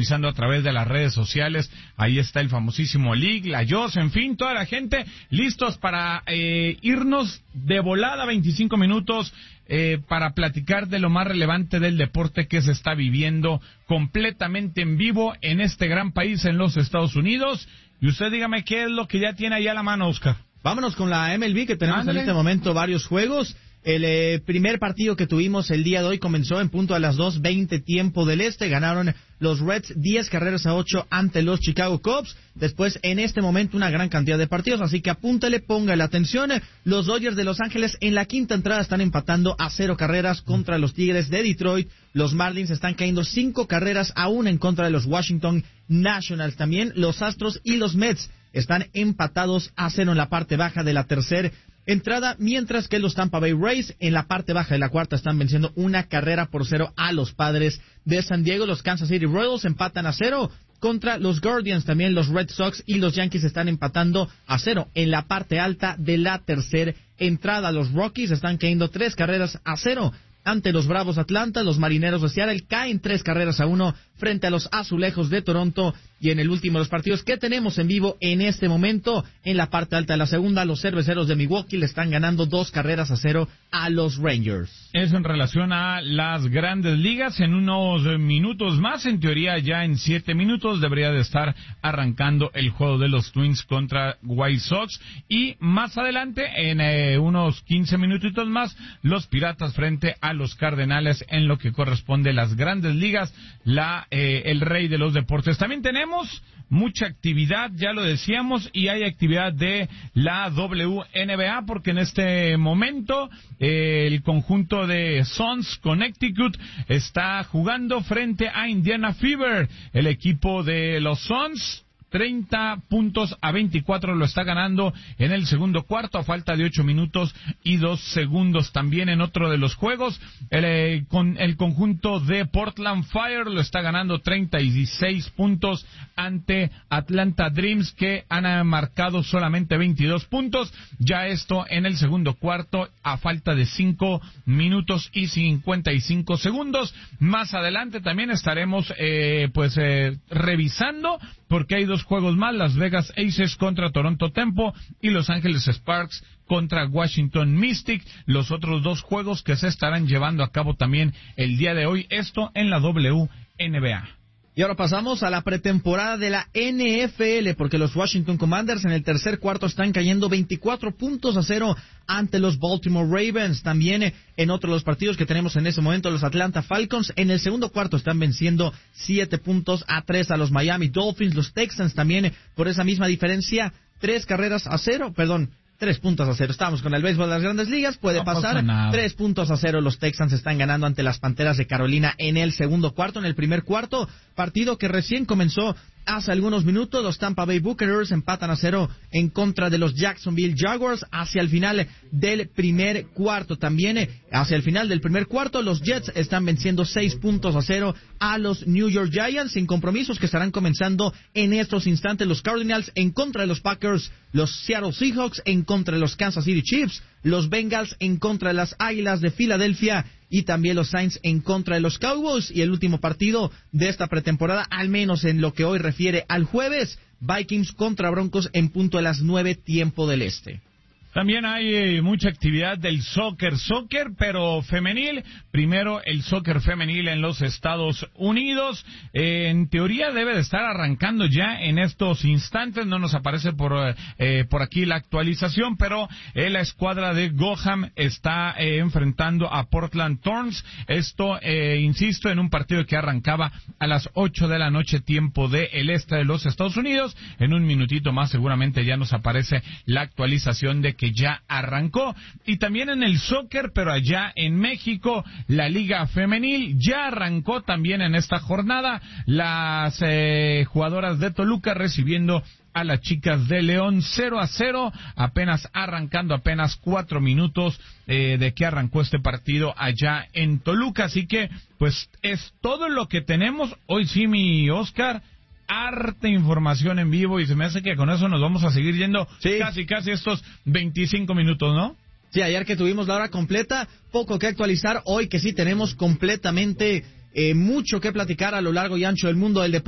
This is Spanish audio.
sintonizando a través de las redes sociales. Ahí está el famosísimo League, la Jos, en fin, toda la gente listos para irnos de volada 25 minutos para platicar de lo más relevante del deporte que se está viviendo completamente en vivo en este gran país, en los Estados Unidos. Y usted dígame qué es lo que ya tiene ahí a la mano, Oscar. Vámonos con la MLB, que tenemos en este momento varios juegos. El primer partido que tuvimos el día de hoy comenzó en punto a las 2:20 tiempo del este. Ganaron los Reds 10-8 ante los Chicago Cubs. Después, en este momento, una gran cantidad de partidos, así que apúntale, ponga la atención. Los Dodgers de Los Ángeles en la quinta entrada están empatando a 0 carreras contra los Tigres de Detroit. Los Marlins están cayendo 5 carreras a 1 en contra de los Washington Nationals. También los Astros y los Mets están empatados a 0 en la parte baja de la tercera entrada, mientras que los Tampa Bay Rays en la parte baja de la cuarta están venciendo 1-0 a los Padres de San Diego. Los Kansas City Royals empatan a 0 contra los Guardians. También los Red Sox y los Yankees están empatando a 0 en la parte alta de la tercera entrada. Los Rockies están cayendo 3 a 0 ante los Bravos de Atlanta. Los Marineros de Seattle caen 3 a 1 frente a los Azulejos de Toronto. Y en el último de los partidos que tenemos en vivo en este momento, en la parte alta de la segunda, los Cerveceros de Milwaukee le están ganando 2 a 0 a los Rangers. Eso en relación a las grandes ligas. En unos minutos más, en teoría ya en 7 minutos, debería de estar arrancando el juego de los Twins contra White Sox. Y más adelante, en unos 15 minutitos más, los Piratas frente a los Cardenales en lo que corresponde a las grandes ligas, el rey de los deportes. También tenemos mucha actividad, ya lo decíamos, y hay actividad de la WNBA, porque en este momento el conjunto de Suns Connecticut está jugando frente a Indiana Fever. El equipo de los Suns 30-24 lo está ganando en el segundo cuarto a falta de 8 minutos y 2 segundos. También en otro de los juegos, el conjunto de Portland Fire lo está ganando 36 puntos ante Atlanta Dreams, que han marcado solamente 22 puntos. Ya esto en el segundo cuarto a falta de 5 minutos y 55 segundos. Más adelante también estaremos revisando, porque hay 2 juegos más: Las Vegas Aces contra Toronto Tempo y Los Ángeles Sparks contra Washington Mystic. Los otros 2 juegos que se estarán llevando a cabo también el día de hoy, esto en la WNBA. Y ahora pasamos a la pretemporada de la NFL, porque los Washington Commanders en el tercer cuarto están cayendo 24 puntos a 0 ante los Baltimore Ravens. También en otro de los partidos que tenemos en ese momento, los Atlanta Falcons en el segundo cuarto están venciendo 7 puntos a 3 a los Miami Dolphins. Los Texans también por esa misma diferencia, 3 puntos a 0. Estamos con el béisbol de las grandes ligas. Puede pasar. 3 puntos a 0. Los Texans están ganando ante las Panteras de Carolina en el segundo cuarto. En el primer cuarto, partido que recién comenzó hace algunos minutos, los Tampa Bay Buccaneers empatan a 0 en contra de los Jacksonville Jaguars. Hacia el final del primer cuarto, también hacia el final del primer cuarto, los Jets están venciendo 6 puntos a 0 a los New York Giants, sin compromisos que estarán comenzando en estos instantes. Los Cardinals en contra de los Packers, los Seattle Seahawks en contra de los Kansas City Chiefs, los Bengals en contra de las Águilas de Filadelfia y también los Saints en contra de los Cowboys. Y el último partido de esta pretemporada, al menos en lo que hoy refiere al jueves, Vikings contra Broncos en punto de las 9 tiempo del este. También hay mucha actividad del soccer, pero femenil. Primero, el soccer femenil en los Estados Unidos. En teoría debe de estar arrancando ya en estos instantes. No nos aparece por aquí la actualización, pero la escuadra de Gotham está enfrentando a Portland Thorns. Esto, insisto, en un partido que arrancaba a las 8 de la noche, tiempo del este de los Estados Unidos. En un minutito más seguramente ya nos aparece la actualización de que ya arrancó. Y también en el soccer, pero allá en México, la Liga Femenil ya arrancó también en esta jornada. Las jugadoras de Toluca recibiendo a las chicas de León 0-0, apenas arrancando, apenas 4 minutos de que arrancó este partido allá en Toluca. Así que, pues, es todo lo que tenemos. Hoy sí, mi Oscar, harta información en vivo, y se me hace que con eso nos vamos a seguir yendo casi estos 25 minutos, ¿no? Sí, ayer que tuvimos la hora completa, poco que actualizar. Hoy que sí tenemos completamente mucho que platicar a lo largo y ancho del mundo del deporte.